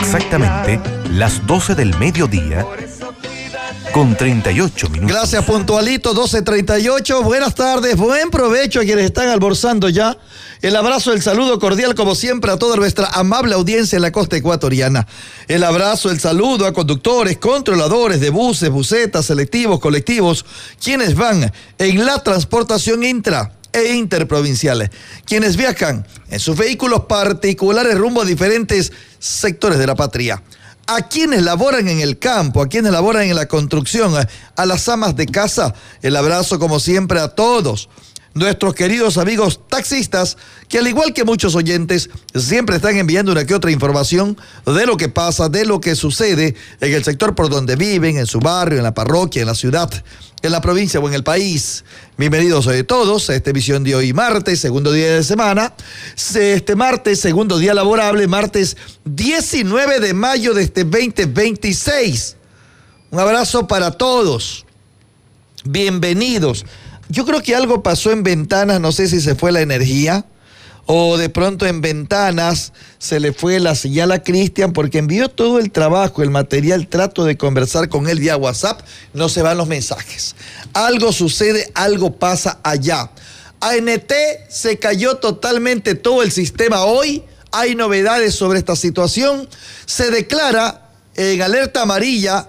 exactamente las 12 del mediodía con 38 minutos. Gracias, puntualito, 12:38. Buenas tardes, buen provecho a quienes están almorzando ya. El abrazo, el saludo cordial, como siempre, a toda nuestra amable audiencia en la costa ecuatoriana. El abrazo, el saludo a conductores, controladores de buses, busetas, selectivos, colectivos, quienes van en la transportación intra e interprovinciales, quienes viajan en sus vehículos particulares rumbo a diferentes sectores de la patria. A quienes laboran en el campo, a quienes laboran en la construcción, a las amas de casa, el abrazo como siempre a todos nuestros queridos amigos taxistas, que al igual que muchos oyentes, siempre están enviando una que otra información de lo que pasa, de lo que sucede en el sector por donde viven, en su barrio, en la parroquia, en la ciudad, en la provincia o en el país. Bienvenidos a todos a esta emisión de hoy, martes, segundo día de semana. Este martes, segundo día laborable, martes 19 de mayo de este 2026. Un abrazo para todos. Bienvenidos. Yo creo que algo pasó en Ventanas, no sé si se fue la energía o de pronto en Ventanas se le fue la señal a Cristian porque envió todo el trabajo, el material, trato de conversar con él vía WhatsApp, no se van los mensajes. Algo sucede, algo pasa allá. ANT se cayó totalmente todo el sistema hoy, hay novedades sobre esta situación, se declara en alerta amarilla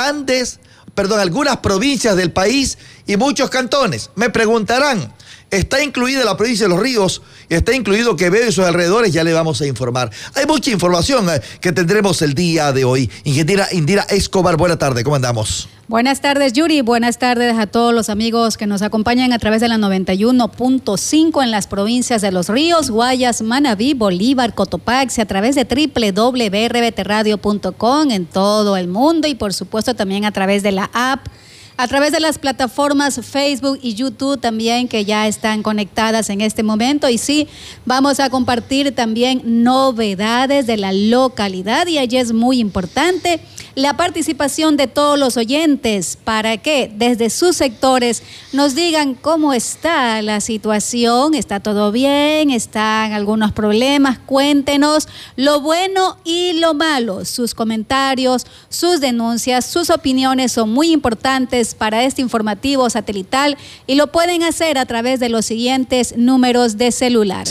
algunas provincias del país y muchos cantones. Me preguntarán, ¿está incluida la provincia de Los Ríos? ¿Está incluido Quevedo y sus alrededores? Ya le vamos a informar. Hay mucha información que tendremos el día de hoy. Ingeniera Indira Escobar, buena tarde, ¿cómo andamos? Buenas tardes, Yuri. Buenas tardes a todos los amigos que nos acompañan a través de la 91.5 en las provincias de Los Ríos, Guayas, Manabí, Bolívar, Cotopaxi, a través de www.rbtradio.com en todo el mundo y por supuesto también a través de la app, a través de las plataformas Facebook y YouTube también que ya están conectadas en este momento. Y sí, vamos a compartir también novedades de la localidad y allí es muy importante la participación de todos los oyentes para que desde sus sectores nos digan cómo está la situación, está todo bien, están algunos problemas, cuéntenos lo bueno y lo malo, sus comentarios, sus denuncias, sus opiniones son muy importantes para este informativo satelital y lo pueden hacer a través de los siguientes números de celular.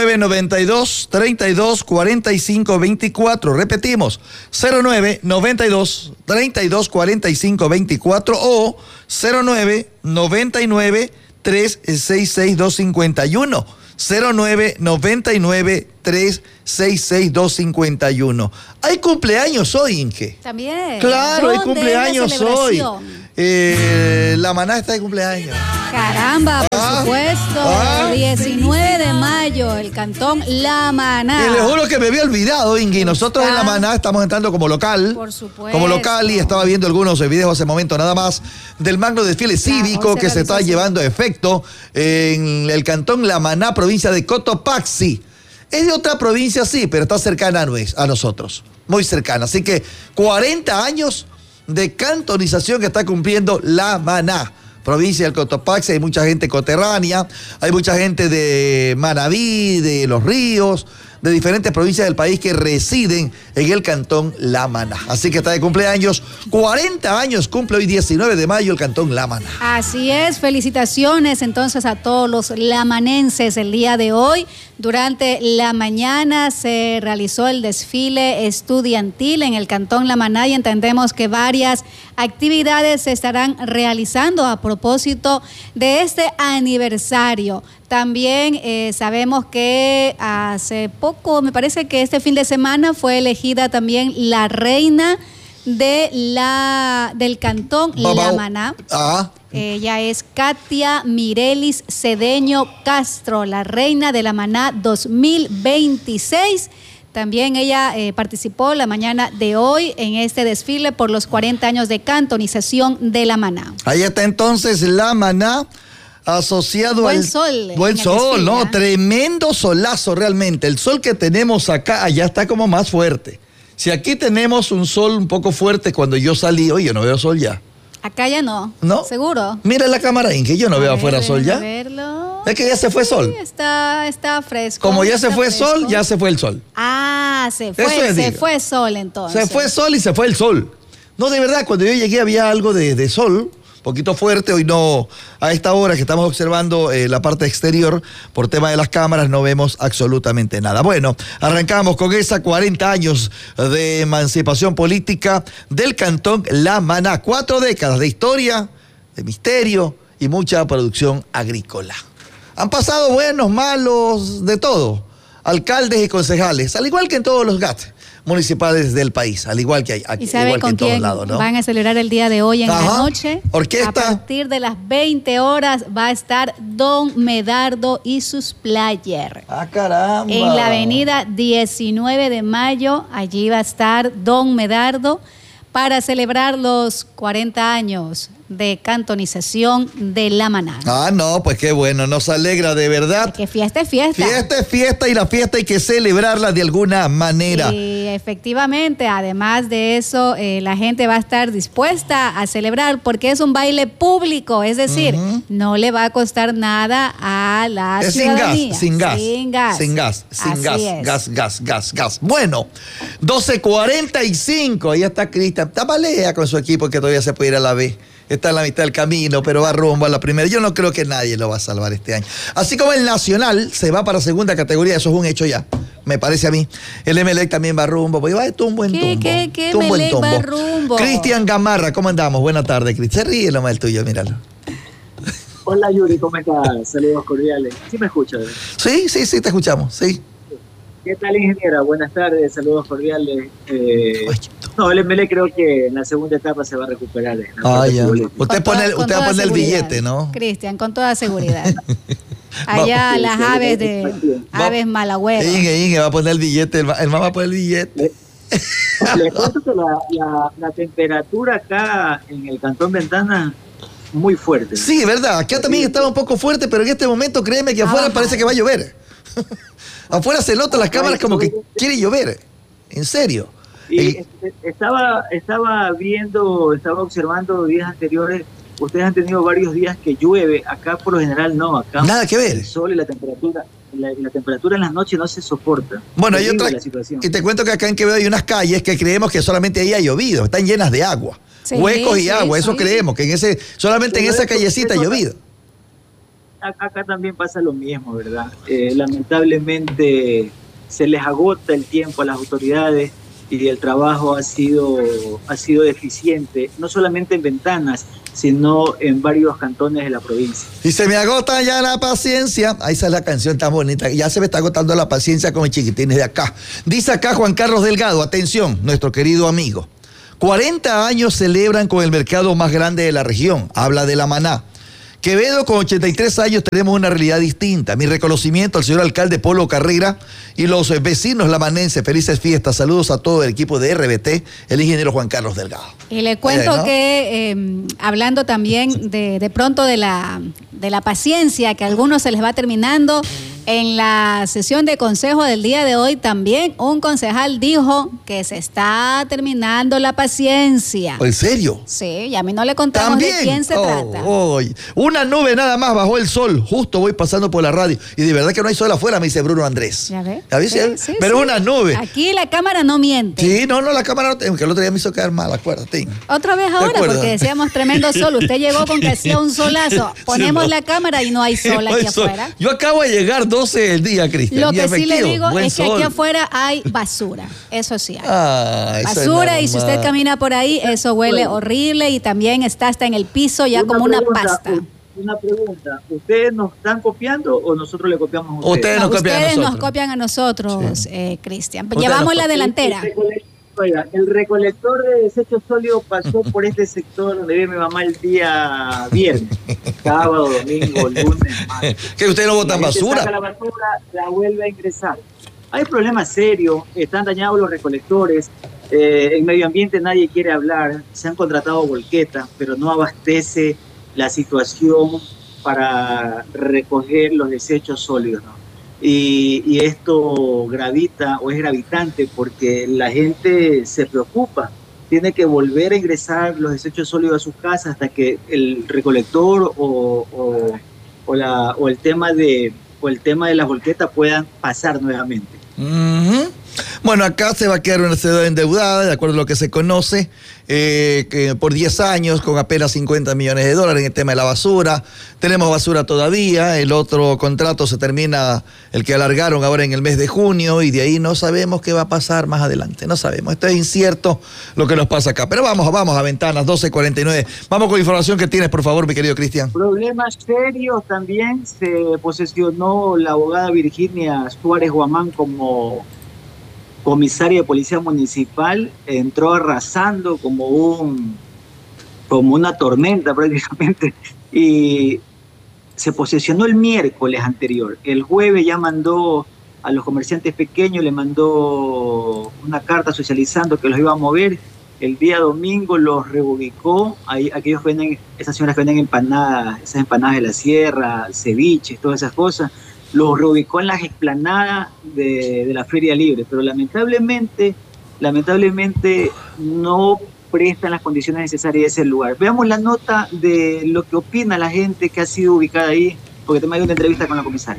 0992-324524, repetimos, 0992-324524 o 0999-366-251. 0999-366-251. Hay cumpleaños hoy, Inge. También. Claro, hay cumpleaños hoy. La Maná está de cumpleaños. Caramba, por supuesto. 19 de mayo, el cantón La Maná. Y les juro que me había olvidado, Inge. Nosotros en La Maná estamos entrando como local. Por supuesto. Como local, y estaba viendo algunos videos hace momento nada más del magno desfile cívico que se está llevando a efecto en el cantón La Maná, provincia de Cotopaxi. Es de otra provincia, sí, pero está cercana a nosotros. Muy cercana. Así que 40 años de cantonización que está cumpliendo La Maná, provincia del Cotopaxi. Hay mucha gente coterránea, hay mucha gente de Manabí, de Los Ríos, de diferentes provincias del país que residen en el cantón La Maná. Así que está de cumpleaños, 40 años cumple hoy 19 de mayo el cantón La Maná. Así es, felicitaciones entonces a todos los lamanenses el día de hoy. Durante la mañana se realizó el desfile estudiantil en el cantón La Maná y entendemos que varias actividades se estarán realizando a propósito de este aniversario. También sabemos que hace poco, me parece que este fin de semana fue elegida también la reina del cantón La Maná. Ella es Katia Mirelis Cedeño Castro, la reina de La Maná 2026. También ella participó la mañana de hoy en este desfile por los 40 años de cantonización de La Maná. Ahí está entonces La Maná asociado buen al sol. Buen sol, ¿no? Tremendo solazo realmente. El sol que tenemos acá, allá está como más fuerte. Si aquí tenemos un sol un poco fuerte cuando yo salí, oye, yo no veo sol ya. Acá ya no. ¿No? ¿Seguro? Mira la cámara, Inge, yo no veo afuera sol ya. A verlo. Es que ya se fue sol. Sí, está fresco. Como ya se fue fresco. sol, ya se fue el sol. Ah, se fue sol entonces. Se fue sol y se fue el sol. No, de verdad, cuando yo llegué había algo de sol, poquito fuerte. Hoy no, a esta hora que estamos observando la parte exterior, por tema de las cámaras, no vemos absolutamente nada. Bueno, arrancamos con esa 40 años de emancipación política del Cantón La Maná. 4 décadas de historia, de misterio y mucha producción agrícola. Han pasado buenos, malos, de todo. Alcaldes y concejales, al igual que en todos los GAT municipales del país, al igual que hay aquí, ¿y sabe igual con que en todos quién lados, ¿no? van a celebrar el día de hoy en la noche? Orquesta. A partir de las 20 horas va a estar Don Medardo y sus Player. ¡Ah, caramba! En la avenida 19 de Mayo, allí va a estar Don Medardo para celebrar los 40 años de cantonización de La Maná. Ah, no, pues qué bueno, nos alegra de verdad. Que fiesta es fiesta. Fiesta es fiesta y la fiesta hay que celebrarla de alguna manera. Y efectivamente, además de eso, la gente va a estar dispuesta a celebrar porque es un baile público, es decir, no le va a costar nada a la ciudadanía. Sin gas. Bueno, 12:45, ahí está Cristian, tabalea con su equipo que todavía se puede ir a la B. Está en la mitad del camino, pero va rumbo a la primera. Yo no creo que nadie lo va a salvar este año. Así como el Nacional se va para segunda categoría, eso es un hecho ya, me parece a mí. El Emelec también va rumbo, porque va esto un buen tumbo. ¿Qué Emelec va rumbo? Cristian Gamarra, ¿cómo andamos? Buenas tardes, Cristian. Se ríe lo más el tuyo, míralo. Hola Yuri, ¿cómo estás? Saludos cordiales. ¿Sí me escuchas? Sí, te escuchamos, sí. ¿Qué tal, ingeniera? Buenas tardes, saludos cordiales. No, el MLE creo que en la segunda etapa se va a recuperar. Ya. Usted va a poner el billete, ¿no? Cristian, con toda seguridad. Allá las aves malagüeras. Inge, va a poner el billete, el mamá va a poner el billete. Les cuento que la temperatura acá en el Cantón Ventana muy fuerte. Sí, verdad, acá también estaba un poco fuerte, pero en este momento créeme que afuera parece que va a llover. Afuera se notan las cámaras como que quiere llover. En serio. Y estaba observando días anteriores. Ustedes han tenido varios días que llueve. Acá por lo general no. Acá nada que ver. El sol y la temperatura. La temperatura en las noches no se soporta. Bueno, hay otra. Y te cuento que acá en Quevedo hay unas calles que creemos que solamente ahí ha llovido. Están llenas de agua. Sí, huecos y agua. Eso creemos, que solamente en esa callecita ha llovido. Acá también pasa lo mismo, ¿verdad? Lamentablemente se les agota el tiempo a las autoridades y el trabajo ha sido deficiente, no solamente en Ventanas, sino en varios cantones de la provincia. Y se me agota ya la paciencia. Ahí está la canción tan bonita. Ya se me está agotando la paciencia con los chiquitines de acá. Dice acá Juan Carlos Delgado, atención, nuestro querido amigo. 40 años celebran con el mercado más grande de la región. Habla de La Maná. Quevedo, con 83 años, tenemos una realidad distinta. Mi reconocimiento al señor alcalde Polo Carrera y los vecinos lamanenses. Felices fiestas. Saludos a todo el equipo de RBT, el ingeniero Juan Carlos Delgado. Y le cuento que, hablando también de pronto de la paciencia, que a algunos se les va terminando, en la sesión de consejo del día de hoy también un concejal dijo que se está terminando la paciencia. ¿En serio? Sí, y a mí no le contamos de quién se trata. Una nube nada más bajó el sol, justo voy pasando por la radio y de verdad que no hay sol afuera, me dice Bruno Andrés. ¿Ya ve? Sí, pero una nube. Aquí la cámara no miente. Sí, no, la cámara no, que el otro día me hizo quedar mal, acuérdate. Otra vez ahora, porque decíamos tremendo sol, usted llegó con que hacía un solazo, ponemos la cámara y no hay sol aquí afuera. Yo acabo de llegar 12 del día, Cristian. Lo que sí le digo es que aquí afuera hay basura, eso sí hay. Basura, y si usted camina por ahí, eso huele horrible y también está hasta en el piso ya como una pasta. Una pregunta, ¿ustedes nos están copiando o nosotros le copiamos a ustedes? Ustedes nos copian a nosotros, Cristian. Llevamos la delantera. Oiga, el recolector de desechos sólidos pasó por este sector donde vive mi mamá el día viernes, sábado, domingo, lunes, martes. ¿Que ustedes no botan basura? Saca la basura, la vuelve a ingresar. Hay problemas serios, están dañados los recolectores, en medio ambiente nadie quiere hablar, se han contratado volquetas, pero no abastece la situación para recoger los desechos sólidos, ¿no? Y esto gravita o es gravitante porque la gente se preocupa, tiene que volver a ingresar los desechos sólidos a sus casas hasta que el recolector o o el tema de las volquetas puedan pasar nuevamente. Bueno, acá se va a quedar una ciudad endeudada, de acuerdo a lo que se conoce, que por 10 años, con apenas $50 millones en el tema de la basura. Tenemos basura todavía, el otro contrato se termina, el que alargaron ahora en el mes de junio, y de ahí no sabemos qué va a pasar más adelante, no sabemos. Esto es incierto lo que nos pasa acá. Pero vamos a Ventanas, 12:49. Vamos con información que tienes, por favor, mi querido Cristian. Problemas serios también. Se posesionó la abogada Virginia Suárez Guamán como comisaria de policía municipal, entró arrasando como una tormenta prácticamente, y se posesionó el miércoles anterior. El jueves ya mandó a los comerciantes pequeños, le mandó una carta socializando que los iba a mover. El día domingo los reubicó. Aquellos que venden, esas señoras que venden empanadas, esas empanadas de la sierra, ceviches, todas esas cosas, los reubicó en las explanadas de la Feria Libre, pero lamentablemente no prestan las condiciones necesarias de ese lugar. Veamos la nota de lo que opina la gente que ha sido ubicada ahí, porque también hay una entrevista con la comisaria.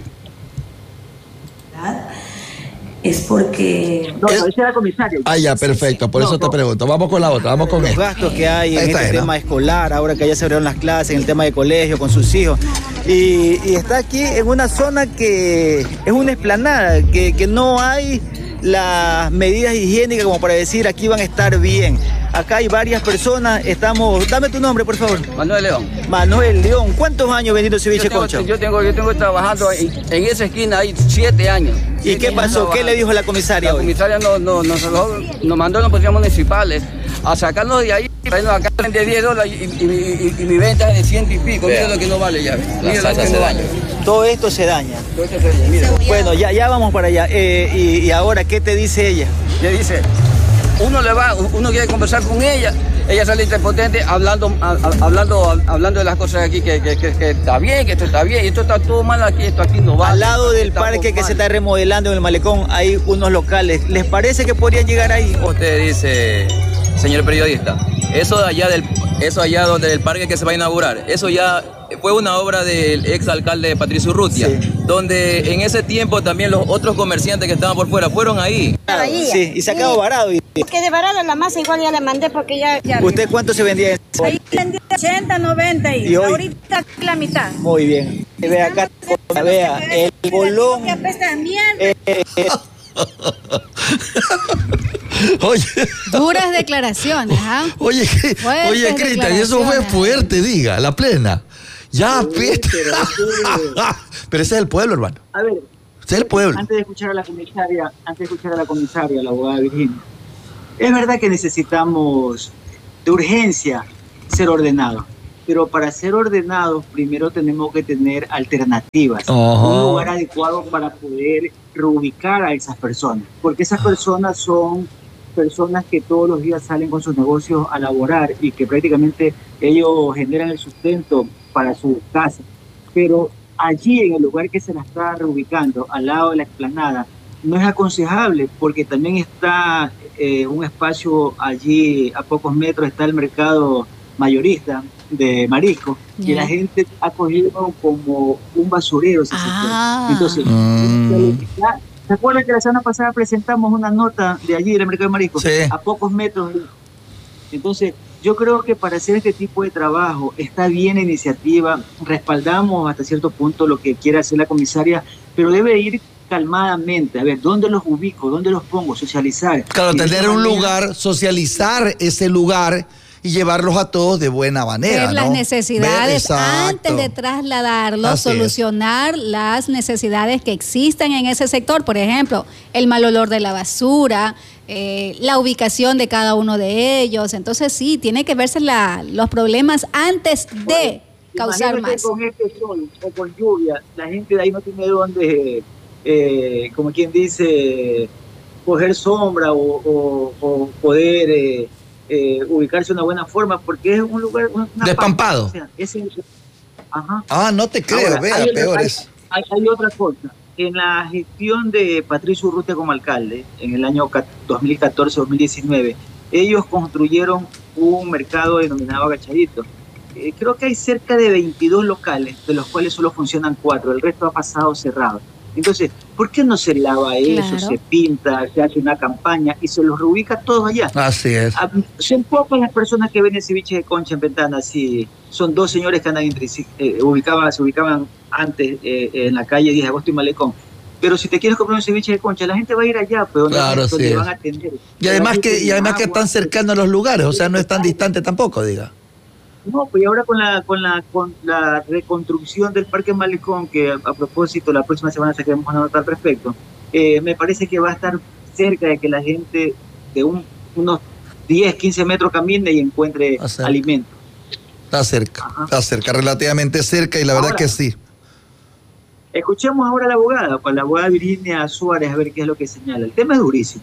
Es porque... No, esa es la comisaria. Ah, ya, perfecto, por eso te pregunto. Vamos con la otra, vamos con los esto. gastos que hay en este tema escolar, ahora que ya se abrieron las clases, en el tema de colegio con sus hijos. Y está aquí en una zona que es una explanada, que no hay las medidas higiénicas como para decir aquí van a estar bien. Acá hay varias personas, dame tu nombre, por favor. Manuel León. Manuel León, ¿cuántos años vendiendo ceviche Concha? Yo tengo trabajando en esa esquina hay 7 años. ¿Y qué pasó? ¿Qué le dijo la comisaria hoy? La comisaria nos mandó a los policías municipales a sacarnos de ahí, traernos acá de $10 y mi venta es de 100 y pico. Mira lo que no vale ya. Mira lo que no vale. Todo esto se daña. Mira. Bueno, ya vamos para allá. Y ahora, ¿qué te dice ella? Ella dice, uno quiere conversar con ella sale interpotente hablando de las cosas aquí, que está bien, que esto está bien, y esto está todo mal aquí, esto aquí no va. Al lado del parque que se está remodelando en el malecón hay unos locales. ¿Les parece que podrían llegar ahí? Usted dice, señor periodista, eso allá donde el parque que se va a inaugurar, eso ya fue una obra del ex alcalde Patricio Urrutia, sí, donde en ese tiempo también los otros comerciantes que estaban por fuera fueron ahí. Sí, y se ha quedado varado. Porque de varado la masa igual ya la mandé porque ya... ¿Usted cuánto se vendía? Ahí vendía 80, 90 y ahorita la mitad. Muy bien. Vea acá, vea, el bolón... Que apesta a mierda. Oye. Duras declaraciones, ¿ah? Oye, Cristian, eso fue fuerte, diga, la plena. Ya, apesta. Pero ese es el pueblo, hermano. A ver, ese es el pueblo. Antes de escuchar a la comisaria, la abogada Virginia, es verdad que necesitamos de urgencia ser ordenados, pero para ser ordenados primero tenemos que tener alternativas, un lugar adecuado para poder reubicar a esas personas, porque esas personas son personas que todos los días salen con sus negocios a laborar y que prácticamente ellos generan el sustento para su casa, pero allí en el lugar que se la está reubicando, al lado de la explanada, no es aconsejable porque también está un espacio allí a pocos metros, está el mercado mayorista de marisco, y la gente ha cogido como un basurero ese sector. Entonces, ¿se acuerdan que la semana pasada presentamos una nota de allí del mercado de marisco? Sí. A pocos metros. Entonces, yo creo que para hacer este tipo de trabajo está bien la iniciativa, respaldamos hasta cierto punto lo que quiere hacer la comisaria, pero debe ir calmadamente, a ver, ¿dónde los ubico? ¿Dónde los pongo? Socializar. Claro, tener un lugar, socializar ese lugar y llevarlos a todos de buena manera, ver las necesidades antes de trasladarlos, así solucionar las necesidades que existen en ese sector, por ejemplo, el mal olor de la basura, la ubicación de cada uno de ellos. Entonces sí, tiene que verse los problemas antes de causar más. Con este sol o con lluvia, la gente de ahí no tiene dónde, como quien dice, coger sombra o poder ubicarse de una buena forma, porque es un lugar despampado. No te creo. Ahora, vea, peor es. Hay otra cosa. En la gestión de Patricio Urrutia como alcalde, en el año 2014-2019, ellos construyeron un mercado denominado Agachadito. creo que hay cerca de 22 locales, de los cuales solo funcionan 4, el resto ha pasado cerrado. Entonces, ¿por qué no se lava eso, se pinta, se hace una campaña y se los reubica todos allá? Así es. Son pocas las personas que venden ceviche de concha en Ventana, sí. Son 2 señores que andan se ubicaban antes en la calle 10 de agosto y Malecón. Pero si te quieres comprar un ceviche de concha, la gente va a ir allá, pues donde van a atender. Y además que están cercanos a los lugares, o sea, no es tan distante tampoco, diga. No, pues ahora con la reconstrucción del Parque Malecón, que a propósito la próxima semana sacaremos una nota al respecto, me parece que va a estar cerca de que la gente de unos 10, 15 metros camine y encuentre alimento. Está cerca, relativamente cerca, y la verdad que sí. Escuchemos ahora a la abogada Virginia Suárez, a ver qué es lo que señala. El tema es durísimo.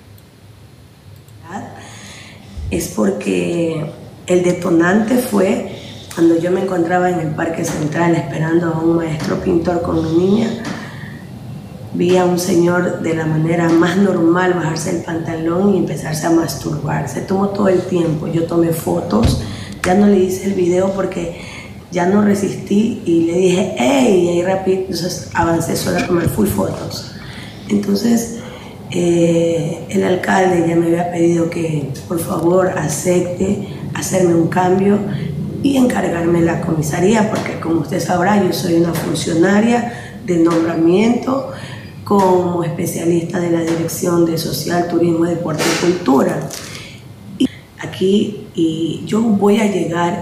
Es porque el detonante fue cuando yo me encontraba en el Parque Central esperando a un maestro pintor con mi niña. Vi a un señor de la manera más normal bajarse el pantalón y empezarse a masturbar. Se tomó todo el tiempo. Yo tomé fotos, ya no le hice el video porque ya no resistí y le dije, ¡hey! Y ahí rápido, entonces avancé solo a tomar full fotos. Entonces, el alcalde ya me había pedido que por favor acepte hacerme un cambio y encargarme de la comisaría, porque como usted sabrá, yo soy una funcionaria de nombramiento como especialista de la Dirección de Social, Turismo, Deporte y Cultura. Y aquí yo voy a llegar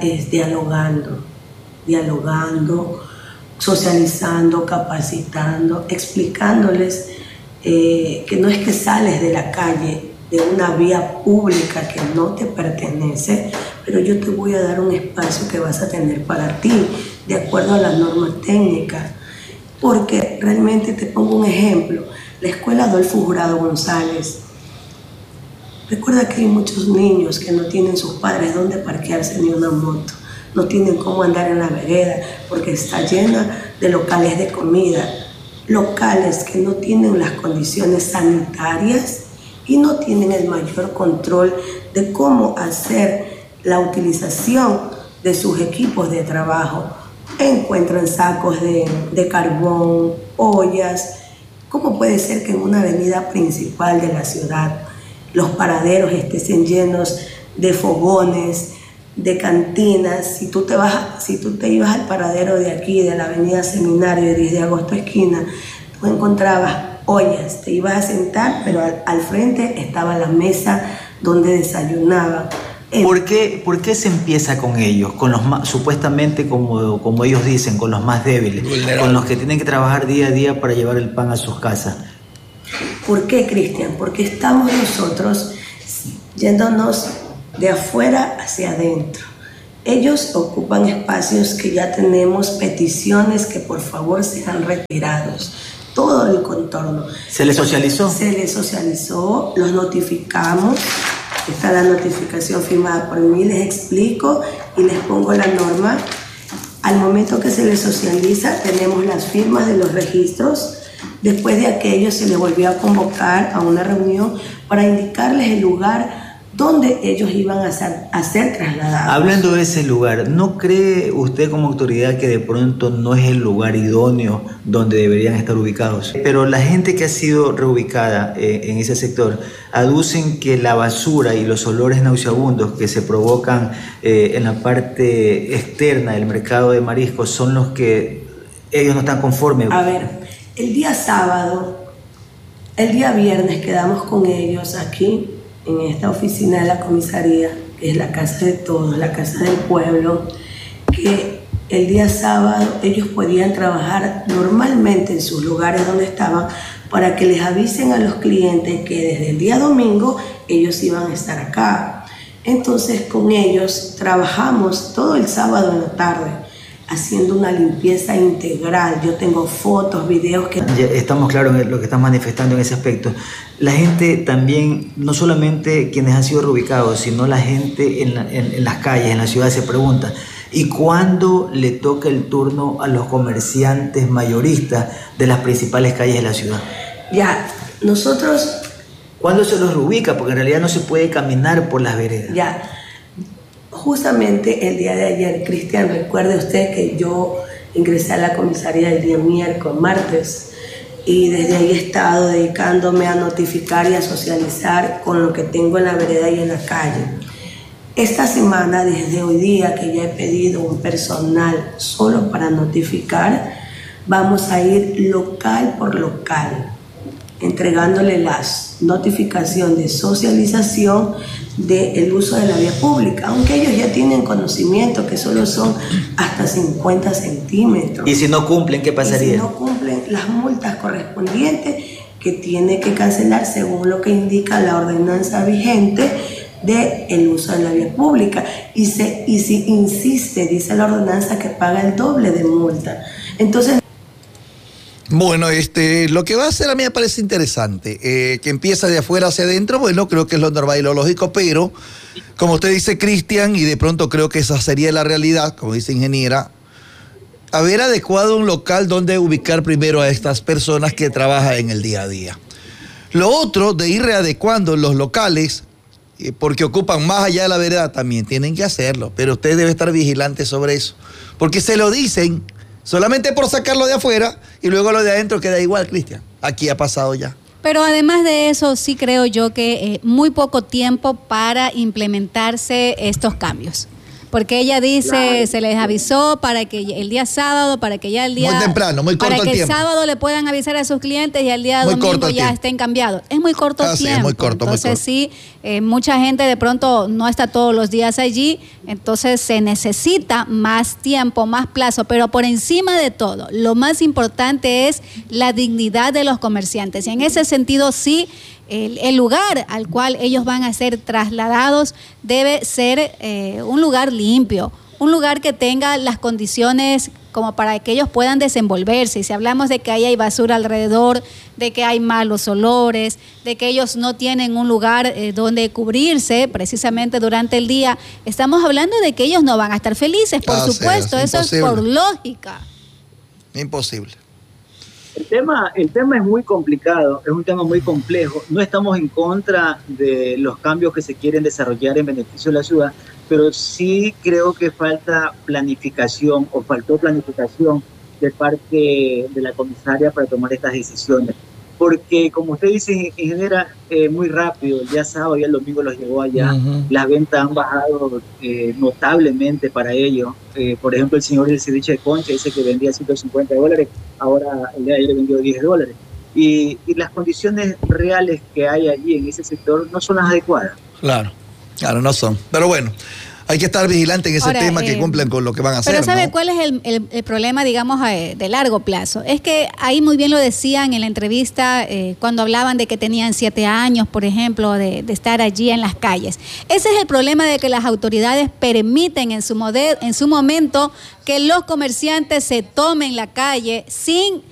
dialogando, socializando, capacitando, explicándoles que no es que sales de la calle, de una vía pública que no te pertenece, pero yo te voy a dar un espacio que vas a tener para ti, de acuerdo a las normas técnicas. Porque realmente te pongo un ejemplo, la escuela Adolfo Jurado González. Recuerda que hay muchos niños que no tienen sus padres dónde parquearse ni una moto, no tienen cómo andar en la vereda porque está llena de locales de comida, locales que no tienen las condiciones sanitarias y no tienen el mayor control de cómo hacer la utilización de sus equipos de trabajo. Encuentran sacos de carbón, ollas. ¿Cómo puede ser que en una avenida principal de la ciudad los paraderos estén llenos de fogones, de cantinas? Si tú te ibas al paradero de aquí, de la avenida Seminario de 10 de agosto esquina, tú encontrabas ollas, te ibas a sentar, pero al frente estaba la mesa donde desayunaban. ¿Por qué se empieza con ellos? Con los más, supuestamente, como ellos dicen, con los más débiles, con los que tienen que trabajar día a día para llevar el pan a sus casas. ¿Por qué, Cristian? Porque estamos nosotros yéndonos de afuera hacia adentro. Ellos ocupan espacios que ya tenemos peticiones que por favor sean retirados. Todo el contorno. ¿Se les socializó? Se les socializó, los notificamos. Está la notificación firmada por mí, les explico y les pongo la norma. Al momento que se les socializa, tenemos las firmas de los registros. Después de aquello, se les volvió a convocar a una reunión para indicarles el lugar donde ellos iban a ser trasladados. Hablando de ese lugar, ¿no cree usted como autoridad que de pronto no es el lugar idóneo donde deberían estar ubicados? Pero la gente que ha sido reubicada en ese sector aducen que la basura y los olores nauseabundos que se provocan en la parte externa del mercado de mariscos son los que ellos no están conformes. A ver, el día sábado, el día viernes quedamos con ellos aquí en esta oficina de la comisaría, que es la casa de todos, la casa del pueblo, que el día sábado ellos podían trabajar normalmente en sus lugares donde estaban para que les avisen a los clientes que desde el día domingo ellos iban a estar acá. Entonces con ellos trabajamos todo el sábado en la tarde, haciendo una limpieza integral. Yo tengo fotos, videos que... Ya estamos claros en lo que están manifestando en ese aspecto. La gente también, no solamente quienes han sido reubicados, sino la gente en las calles, en la ciudad, se pregunta, ¿y cuándo le toca el turno a los comerciantes mayoristas de las principales calles de la ciudad? Ya, nosotros... ¿Cuándo se los reubica? Porque en realidad no se puede caminar por las veredas. Ya. Justamente el día de ayer, Cristian, recuerde usted que yo ingresé a la comisaría el día martes, y desde ahí he estado dedicándome a notificar y a socializar con lo que tengo en la vereda y en la calle. Esta semana, desde hoy día que ya he pedido un personal solo para notificar, vamos a ir local por local, entregándole las notificaciones de socialización del uso de la vía pública, aunque ellos ya tienen conocimiento que solo son hasta 50 centímetros. ¿Y si no cumplen, qué pasaría? Y si no cumplen, las multas correspondientes que tiene que cancelar según lo que indica la ordenanza vigente del uso de la vía pública. Y si insiste, dice la ordenanza, que paga el doble de multa. Entonces, bueno, lo que va a hacer a mí me parece interesante, que empieza de afuera hacia adentro. Bueno, creo que es lo normal y lo lógico, pero como usted dice, Cristian, y de pronto creo que esa sería la realidad, como dice ingeniera, haber adecuado un local donde ubicar primero a estas personas que trabajan en el día a día. Lo otro, de ir readecuando los locales, porque ocupan más allá de la vereda, también tienen que hacerlo, pero usted debe estar vigilante sobre eso, porque se lo dicen solamente por sacarlo de afuera y luego lo de adentro queda igual, Cristian. Aquí ha pasado ya. Pero además de eso, sí creo yo que muy poco tiempo para implementarse estos cambios. Porque ella dice, claro, se les avisó para que el día sábado, para que ya el día... Muy temprano, muy corto el tiempo. Para que el sábado le puedan avisar a sus clientes y el día domingo ya estén cambiados. Es muy corto el tiempo. Es muy corto, entonces sí, mucha gente de pronto no está todos los días allí, entonces se necesita más tiempo, más plazo, pero por encima de todo, lo más importante es la dignidad de los comerciantes. Y en ese sentido sí, el lugar al cual ellos van a ser trasladados debe ser un lugar limpio, un lugar que tenga las condiciones como para que ellos puedan desenvolverse. Y si hablamos de que ahí hay basura alrededor, de que hay malos olores, de que ellos no tienen un lugar donde cubrirse precisamente durante el día, estamos hablando de que ellos no van a estar felices, por supuesto, eso es por lógica. Imposible. El tema es muy complicado, es un tema muy complejo. No estamos en contra de los cambios que se quieren desarrollar en beneficio de la ciudad, pero sí creo que falta planificación o faltó planificación de parte de la comisaria para tomar estas decisiones. Porque, como usted dice, ingeniera, muy rápido, el día sábado y el domingo los llevó allá. Las ventas han bajado notablemente para ellos. Por ejemplo, el señor del ceviche de concha dice que vendía $150, ahora el día de ayer vendió $10. Y las condiciones reales que hay allí en ese sector no son las adecuadas. Claro, no son. Pero bueno, hay que estar vigilante en ese tema, que cumplan con lo que van a hacer. Pero ¿sabe cuál es el problema, digamos, de largo plazo? Es que ahí muy bien lo decían en la entrevista cuando hablaban de que tenían 7 años, por ejemplo, de estar allí en las calles. Ese es el problema de que las autoridades permiten en su momento que los comerciantes se tomen la calle sin